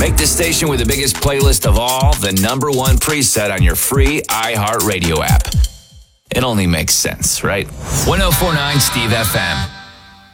Make the station with the biggest playlist of all the number one preset on your free iHeartRadio app. It only makes sense, right? 1049 Steve FM.